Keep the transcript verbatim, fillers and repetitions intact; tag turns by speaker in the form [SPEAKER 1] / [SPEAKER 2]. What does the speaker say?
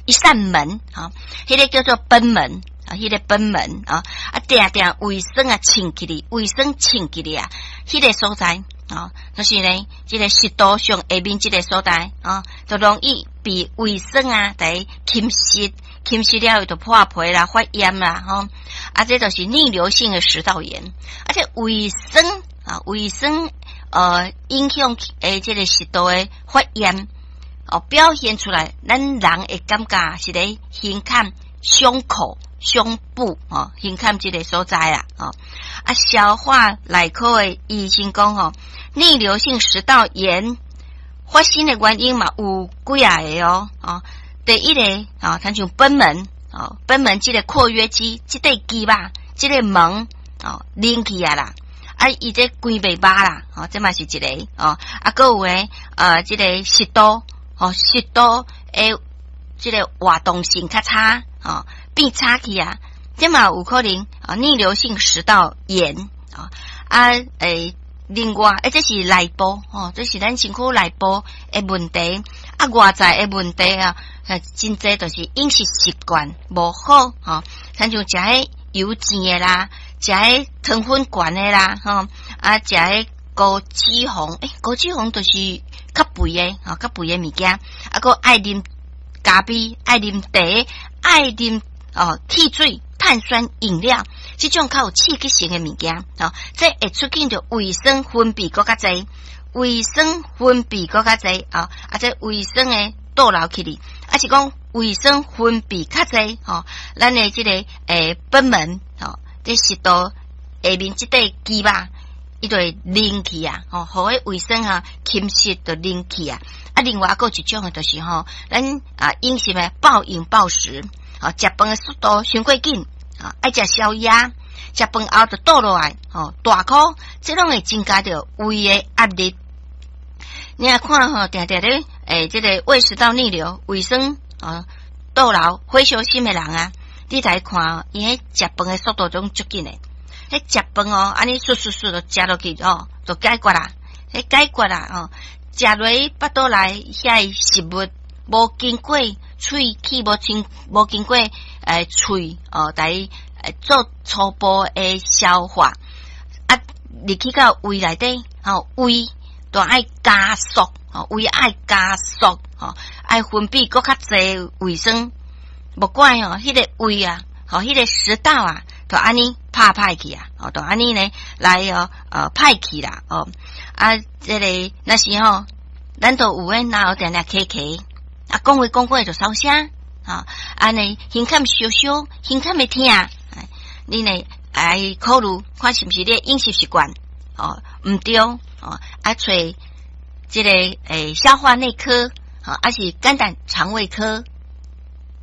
[SPEAKER 1] 一扇门啊，迄、那个叫做贲门啊，迄、那个贲门啊，啊，定定卫生啊，清起哩，卫生清起哩啊，迄、那个所在啊，就是呢，这个湿度上下面这个所在啊，就容易被卫生啊，来侵蚀，侵蚀了就破皮啦、发炎啦，吼、啊，啊，这就是逆流性的食道炎，而且卫生啊，卫生呃影响诶，这个食道的发炎。哦，表现出来，咱人会感觉是咧胸坎、胸口、胸部哦，胸坎这个所在啦，哦，啊，消化内科的医生讲吼，逆流性食道炎发生的原因嘛有几啊个哦，哦，第一个啊，它像贲门哦，贲门这个括约肌，这个肌吧，这个门哦，拎起啊啦。啊，伊这规尾巴啦，哦，这嘛是一个哦，啊，还有诶，呃，这个食道。哦，食道诶，这个活动性较差，哦，变差去啊，这嘛有可能啊，逆流性食道炎啊，啊，诶，另外诶，这是内部哦，这是咱身躯内部诶问题，啊，外在诶问题啊，真济就是饮食习惯无好，哦，像像食迄油煎诶啦，食迄糖分悬诶啦，吼、哦，啊，食迄高脂肪，诶，高脂肪就是。较肥诶，吼，较肥诶物件，啊，个爱啉咖啡，爱啉茶，爱啉哦汽水、碳酸饮料，这种较有刺激性诶物件，哦，这会促进着卫生分泌搁较济，卫生分泌搁较济，啊、哦，啊，这卫生诶倒流去哩，啊是讲卫生分泌较济，吼、哦，咱诶这个诶贲门，吼、哦，这食道下面这块肌吧。伊就会拎起啊，吼，互迄卫生啊侵蚀就拎起啊。啊，另外还有一种诶，就是吼，咱啊饮食诶暴饮暴食，吼，食饭诶速度伤过紧，啊，爱食宵夜，食饭后就倒落来，吼，大口，这种会增加着胃诶压力。你来看吼，定定咧，诶，这个胃食道逆流、卫生啊倒流、火烧心诶人啊，你来看，伊迄食饭诶速度种足紧诶。迄食饭哦，安尼速速速就食落去哦，就解决啦。迄解决啦哦，食落腹肚内遐食物无经过喙齿，无经无经过诶喙哦，来诶做初步诶消化啊，入去到胃内底哦，胃都爱加速哦，胃爱加速哦，爱分泌搁较济卫生，无怪哦，迄、那个胃啊，哦，迄、那个食道啊。就安尼拍拍去啊，哦，就安尼呢来哦，呃，拍去啦，哦，啊，这个那时候咱都有诶，然后定定咳咳，啊，讲话讲过就烧声，啊，安尼胸坎烧烧，胸坎会痛，你呢来考虑看是不是你饮食习惯哦唔对哦，啊，找这个诶消化内科，啊，还是肝胆肠胃科